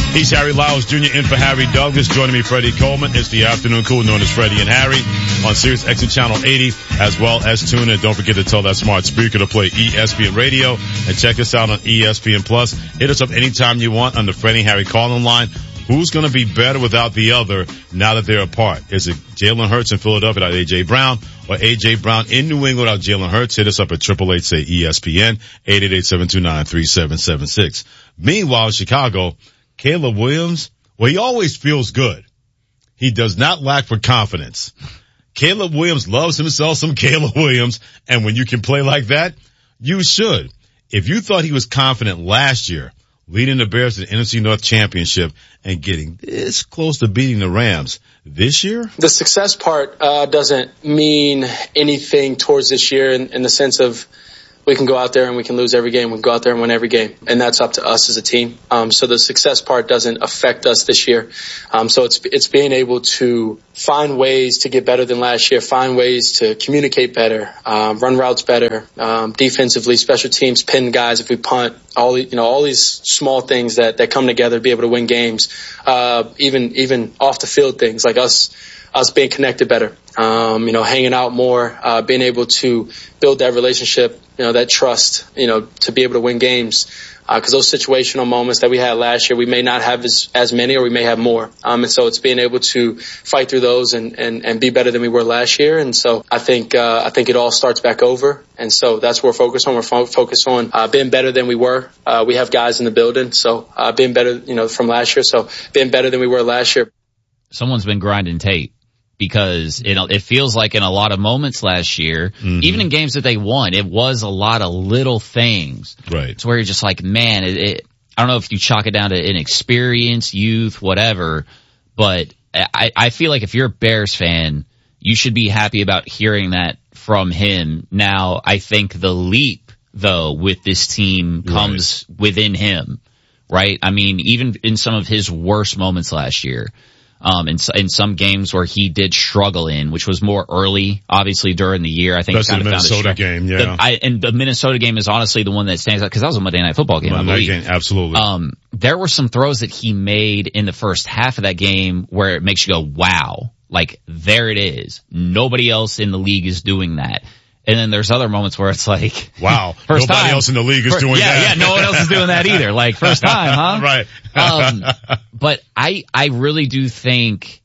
He's Harry Lyles Jr. in for Harry Douglas. Joining me, Freddie Coleman. It's the afternoon cool known as Freddie and Harry on Sirius XM Channel 80, as well as tune in. Don't forget to tell that smart speaker to play ESPN Radio and check us out on ESPN Plus. Hit us up anytime you want on the Freddie and Harry call-in line. Who's going to be better without the other now that they're apart? Is it Jalen Hurts in Philadelphia without A.J. Brown, or A.J. Brown in New England without Jalen Hurts? Hit us up at 888-SAY-ESPN, 888-729-3776. Meanwhile, in Chicago, Caleb Williams, well, he always feels good. He does not lack for confidence. Caleb Williams loves himself some Caleb Williams, and when you can play like that, you should. If you thought he was confident last year, leading the Bears to the NFC North Championship and getting this close to beating the Rams this year? The success part doesn't mean anything towards this year in the sense of we can go out there and we can lose every game. We can go out there and win every game. And that's up to us as a team. So the success part doesn't affect us this year. So it's being able to find ways to get better than last year, find ways to communicate better, run routes better, defensively, special teams, pin guys if we punt, all these small things that come together, be able to win games, even off the field things like us being connected better, hanging out more, being able to build that relationship, that trust, to be able to win games. Cause those situational moments that we had last year, we may not have as many, or we may have more. And so it's being able to fight through those and be better than we were last year. And so I think it all starts back over. And so that's what we're focused on. We're focused on, being better than we were. We have guys in the building. So, being better, from last year. So being better than we were last year. Someone's been grinding tape. Because it feels like in a lot of moments last year, even in games that they won, it was a lot of little things. Right. It's where you're just like, man, I don't know if you chalk it down to inexperience, youth, whatever, but I feel like if you're a Bears fan, you should be happy about hearing that from him. Now, I think the leap, though, with this team comes within him, right? I mean, even in some of his worst moments last year, in some games where he did struggle which was more early, obviously during the year. I think especially the Minnesota game, yeah. And the Minnesota game is honestly the one that stands out because that was a Monday Night Football game, I believe. Game, absolutely. There were some throws that he made in the first half of that game where it makes you go, wow, like there it is. Nobody else in the league is doing that. And then there's other moments where it's like, wow, nobody else in the league is doing that. Yeah, no one else is doing that either. Like first time, huh? Right. But I really do think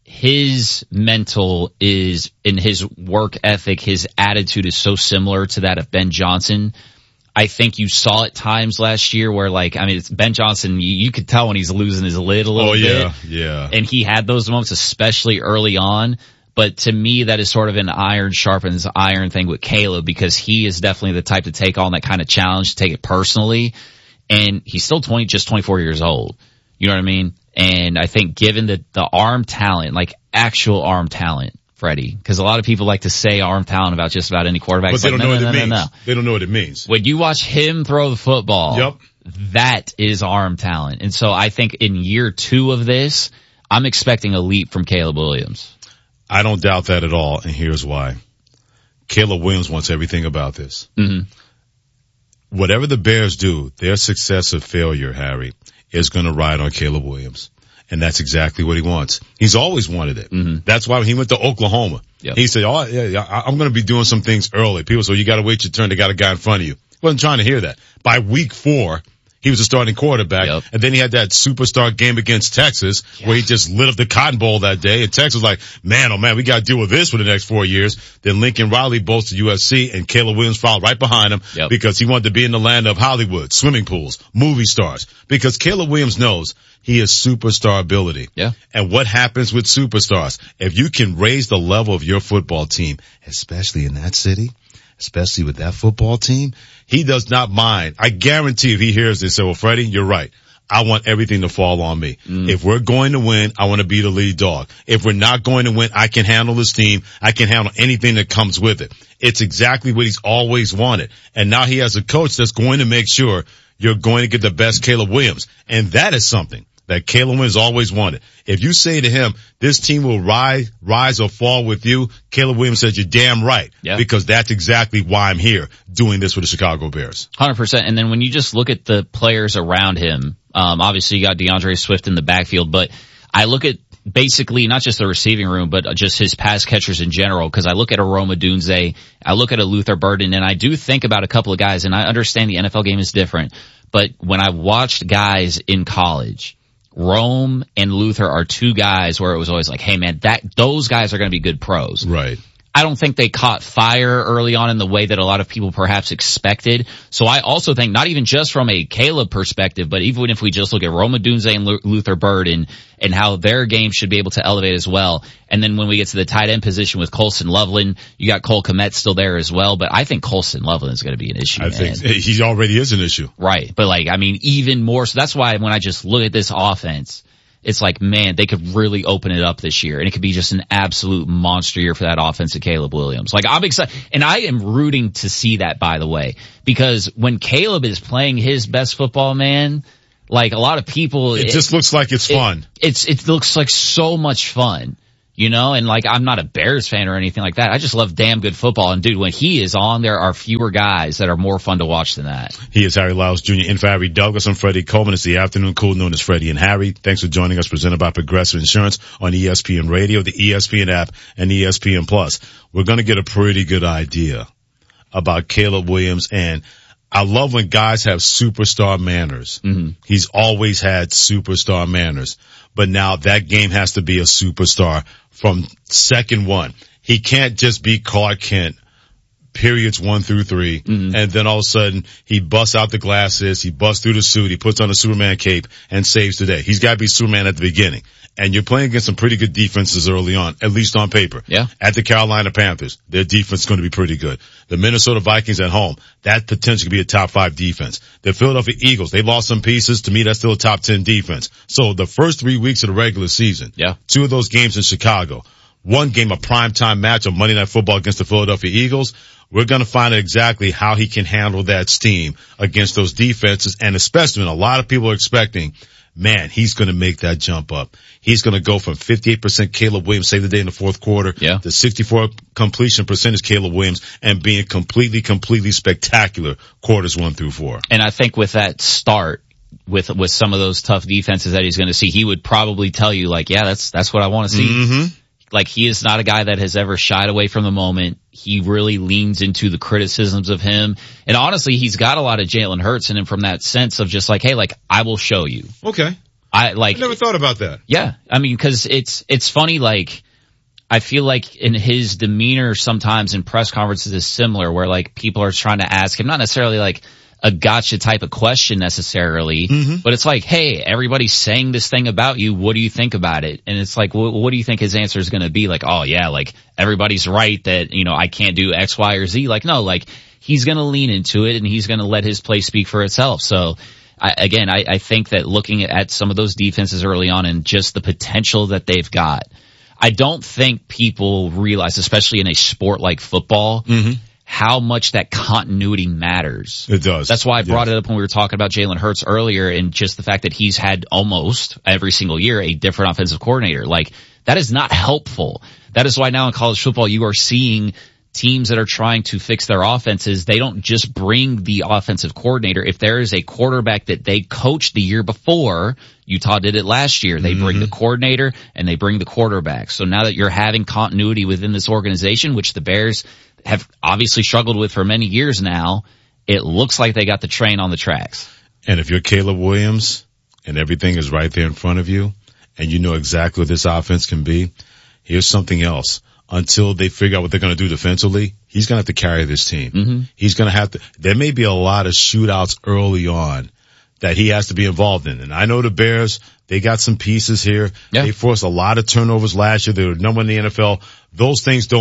his mental is in his work ethic, his attitude is so similar to that of Ben Johnson. I think you saw at times last year where it's Ben Johnson, you could tell when he's losing his lid a little bit. Oh yeah. And he had those moments, especially early on. But to me, that is sort of an iron sharpens iron thing with Caleb because he is definitely the type to take on that kind of challenge, take it personally. And he's still 24 years old. You know what I mean? And I think given the arm talent, like actual arm talent, Freddie, because a lot of people like to say arm talent about just about any quarterback. But they don't know what it means. They don't know what it means. When you watch him throw the football, that is arm talent. And so I think in year 2 of this, I'm expecting a leap from Caleb Williams. I don't doubt that at all, and here's why. Caleb Williams wants everything about this. Mm-hmm. Whatever the Bears do, their success or failure, Harry, is going to ride on Caleb Williams. And that's exactly what he wants. He's always wanted it. Mm-hmm. That's why when he went to Oklahoma, he said, I'm going to be doing some things early. People say, you got to wait your turn. They got a guy in front of you. He wasn't trying to hear that. By week 4, he was a starting quarterback, and then he had that superstar game against Texas where he just lit up the Cotton Bowl that day, and Texas was like, man, oh man, we got to deal with this for the next 4 years. Then Lincoln Riley bolts to USC, and Caleb Williams followed right behind him because he wanted to be in the land of Hollywood, swimming pools, movie stars, because Caleb Williams knows he has superstar ability. Yeah. And what happens with superstars? If you can raise the level of your football team, especially in that city, especially with that football team, he does not mind. I guarantee if he hears this, say, well, Freddie, you're right. I want everything to fall on me. If we're going to win, I want to be the lead dog. If we're not going to win, I can handle this team. I can handle anything that comes with it. It's exactly what he's always wanted. And now he has a coach that's going to make sure you're going to get the best Caleb Williams. And that is something that Caleb Williams always wanted. If you say to him, this team will rise or fall with you, Caleb Williams says, you're damn right. Yeah. Because that's exactly why I'm here doing this with the Chicago Bears. 100%. And then when you just look at the players around him, obviously you got DeAndre Swift in the backfield, but I look at basically not just the receiving room, but just his pass catchers in general, because I look at a Rome Odunze, I look at a Luther Burden, and I do think about a couple of guys, and I understand the NFL game is different, but when I watched guys in college, Rome and Luther are two guys where it was always like, hey man, those guys are going to be good pros. Right. I don't think they caught fire early on in the way that a lot of people perhaps expected. So I also think, not even just from a Caleb perspective, but even if we just look at Rome Odunze and Luther Burden and how their game should be able to elevate as well. And then when we get to the tight end position with Colson Loveland, you got Cole Kmet still there as well, but I think Colson Loveland is going to be an issue. I think he already is an issue. Right. But even more. So that's why when I just look at this offense, it's like, man, they could really open it up this year, and it could be just an absolute monster year for that offense of Caleb Williams. I'm excited, and I am rooting to see that, by the way, because when Caleb is playing his best football, man, a lot of people, it just looks like it's fun. It looks like so much fun. And I'm not a Bears fan or anything like that. I just love damn good football. And dude, when he is on, there are fewer guys that are more fun to watch than that. He is Harry Lyles Jr. In for Harry Douglas. I'm Freddie Coleman. It's the afternoon cool, known as Freddie and Harry. Thanks for joining us, presented by Progressive Insurance on ESPN Radio, the ESPN app, and ESPN Plus. We're going to get a pretty good idea about Caleb Williams, and I love when guys have superstar manners. Mm-hmm. He's always had superstar manners, but now that game has to be a superstar from second one. He can't just be Clark Kent, periods 1 through 3, and then all of a sudden he busts out the glasses, he busts through the suit, he puts on a Superman cape and saves the day. He's got to be Superman at the beginning. And you're playing against some pretty good defenses early on, at least on paper. Yeah. At the Carolina Panthers, their defense is going to be pretty good. The Minnesota Vikings at home, that potentially could be a top 5 defense. The Philadelphia Eagles, they lost some pieces. To me, that's still a top 10 defense. So the first 3 weeks of the regular season, 2 of those games in Chicago, 1 game, a primetime match on Monday Night Football against the Philadelphia Eagles. We're going to find out exactly how he can handle that steam against those defenses, and especially when a lot of people are expecting, man, he's going to make that jump up. He's going to go from 58% Caleb Williams, save the day in the fourth quarter, to 64 completion percentage Caleb Williams, and being completely spectacular quarters 1 through 4. And I think with that start, with some of those tough defenses that he's going to see, he would probably tell you, that's what I want to see. Mm-hmm. He is not a guy that has ever shied away from the moment. He really leans into the criticisms of him. And honestly, he's got a lot of Jalen Hurts in him from that sense of just hey, I will show you. Okay. I never thought about that. Yeah. I mean, cause it's funny, I feel like in his demeanor sometimes in press conferences is similar, where people are trying to ask him, not necessarily a gotcha type of question necessarily, but it's hey, everybody's saying this thing about you. What do you think about it? And it's what do you think his answer is going to be? Oh yeah, everybody's right that, I can't do X, Y, or Z. No, he's going to lean into it and he's going to let his play speak for itself. So I think that looking at some of those defenses early on and just the potential that they've got, I don't think people realize, especially in a sport like football, how much that continuity matters. It does. That's why I brought it up when we were talking about Jalen Hurts earlier, and just the fact that he's had almost every single year a different offensive coordinator. That is not helpful. That is why now in college football you are seeing teams that are trying to fix their offenses. They don't just bring the offensive coordinator. If there is a quarterback that they coached the year before, Utah did it last year, they bring the coordinator and they bring the quarterback. So now that you're having continuity within this organization, which the Bears have obviously struggled with for many years now, it looks like they got the train on the tracks. And if you're Caleb Williams and everything is right there in front of you and you know exactly what this offense can be, here's something else. Until they figure out what they're going to do defensively, he's going to have to carry this team. He's going to have to, there may be a lot of shootouts early on that he has to be involved in. And I know the Bears, they got some pieces here. Yeah. They forced a lot of turnovers last year. They were number one in the NFL. Those things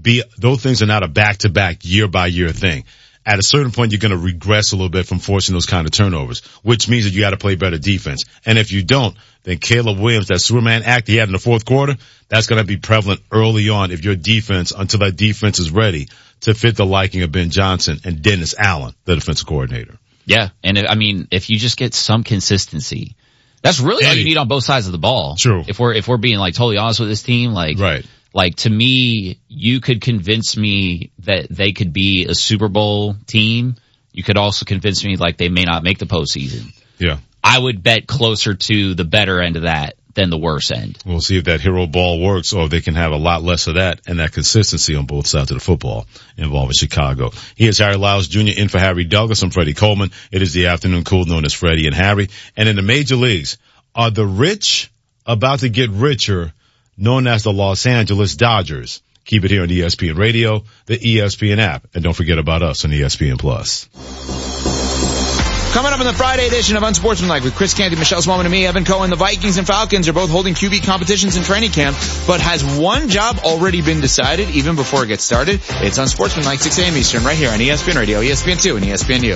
are not a back-to-back year-by-year thing. At a certain point, you're going to regress a little bit from forcing those kind of turnovers, which means that you got to play better defense. And if you don't, then Caleb Williams, that Superman act he had in the fourth quarter, that's going to be prevalent early on if your defense, until that defense is ready to fit the liking of Ben Johnson and Dennis Allen, the defensive coordinator. Yeah. And if you just get some consistency, That's really all you need on both sides of the ball. True. If we're being like totally honest with this team, like, right. Like to me, you could convince me that they could be a Super Bowl team. You could also convince me like they may not make the postseason. Yeah. I would bet closer to the better end of that than the worse end. We'll see if that hero ball works or if they can have a lot less of that and that consistency on both sides of the football involving Chicago. Here's Harry Lyles Jr. in for Harry Douglas. I'm Freddie Coleman. It is the afternoon cool known as Freddie and Harry. And in the major leagues, are the rich about to get richer, known as the Los Angeles Dodgers? Keep it here on ESPN Radio, the ESPN app, and don't forget about us on ESPN Plus. Coming up in the Friday edition of Unsportsmanlike with Chris Canty, Michelle Smallman, and me, Evan Cohen, the Vikings and Falcons are both holding QB competitions in training camp, but has one job already been decided even before it gets started? It's Unsportsmanlike, 6 a.m. Eastern, right here on ESPN Radio, ESPN2, and ESPNU.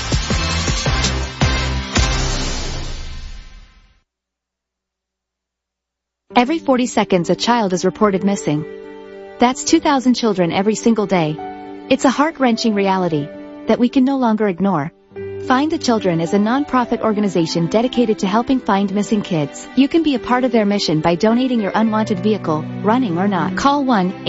Every 40 seconds a child is reported missing. That's 2,000 children every single day. It's a heart-wrenching reality that we can no longer ignore. Find the Children is a non-profit organization dedicated to helping find missing kids. You can be a part of their mission by donating your unwanted vehicle, running or not. Call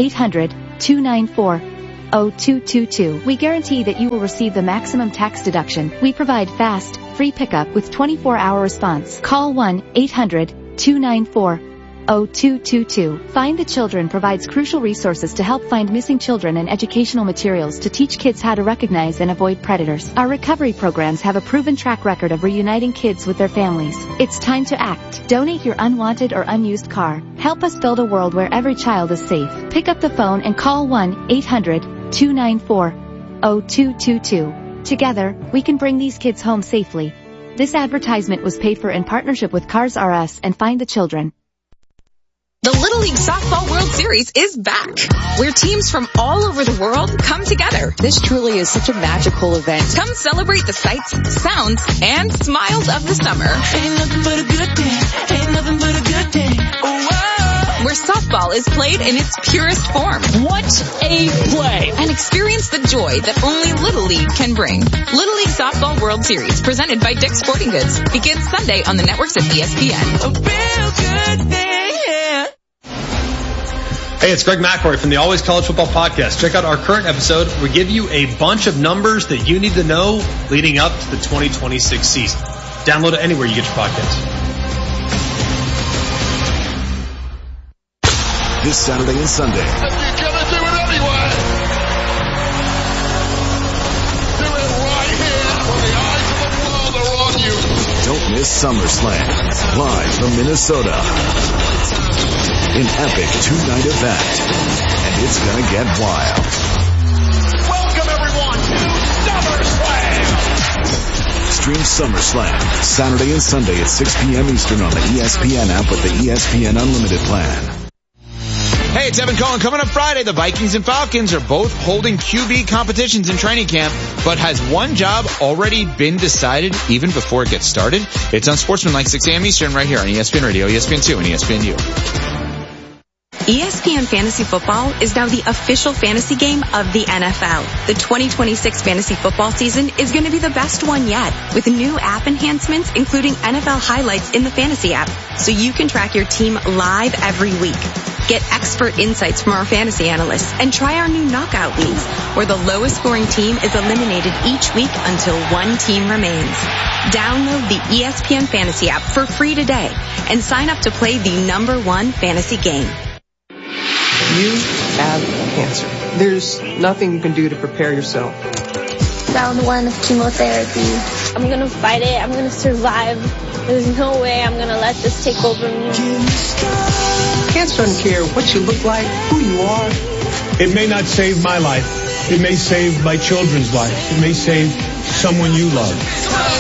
1-800-294-0222. We guarantee that you will receive the maximum tax deduction. We provide fast, free pickup with 24-hour response. Call 1-800-294-0222. Find the Children provides crucial resources to help find missing children and educational materials to teach kids how to recognize and avoid predators. Our recovery programs have a proven track record of reuniting kids with their families. It's time to act. Donate your unwanted or unused car. Help us build a world where every child is safe. Pick up the phone and call 1-800-294-0222. Together, we can bring these kids home safely. This advertisement was paid for in partnership with Cars R Us and Find the Children. The Little League Softball World Series is back, where teams from all over the world come together. This truly is such a magical event. Come celebrate the sights, sounds, and smiles of the summer. Ain't nothing but a good day. Ain't nothing but a good day. Oh, where softball is played in its purest form. What a play! And experience the joy that only Little League can bring. Little League Softball World Series, presented by Dick's Sporting Goods, begins Sunday on the networks of ESPN. a real good day. Hey, it's Greg McElroy from the Always College Football Podcast. Check out our current episode. We give you a bunch of numbers that you need to know leading up to the 2026 season. Download it anywhere you get your podcasts. This Saturday and Sunday. You're gonna do it anyway. Do it right here when the eyes of the world are on you. Don't miss SummerSlam, live from Minnesota. An epic two-night event, and it's gonna get wild. Welcome everyone to SummerSlam. Stream SummerSlam Saturday and Sunday at 6 p.m. Eastern on the ESPN app with the ESPN Unlimited plan. Hey, it's Evan Cohen. Coming up Friday, the Vikings and Falcons are both holding QB competitions in training camp, but has one job already been decided even before it gets started? It's Unsportsmanlike, 6 a.m. Eastern, right here on ESPN Radio, ESPN2, and ESPNU. ESPN Fantasy Football is now the official fantasy game of the NFL. The 2026 fantasy football season is going to be the best one yet, with new app enhancements including NFL highlights in the fantasy app, so you can track your team live every week. Get expert insights from our fantasy analysts and try our new knockout leagues, where the lowest scoring team is eliminated each week until one team remains. Download the ESPN Fantasy app for free today and sign up to play the #1 fantasy game. You have cancer. There's nothing you can do to prepare yourself. Round 1 of chemotherapy. I'm gonna fight it. I'm gonna survive. There's no way I'm gonna let this take over me. Cancer doesn't care what you look like, who you are. It may not save my life. It may save my children's life. It may save someone you love.